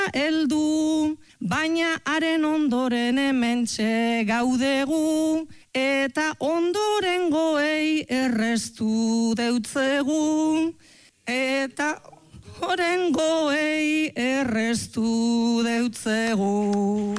heldu, baina haren ondoren hementxe gaudegu, eta ondorengoei errestu deutzegu, eta ondorengoei errestu deutzegu.